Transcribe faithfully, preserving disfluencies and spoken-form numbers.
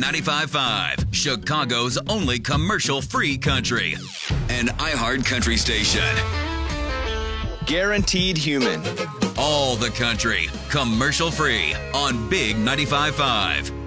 ninety-five point five, Chicago's only commercial-free country. An iHeart country station. Guaranteed human. All the country, commercial-free on Big ninety-five point five.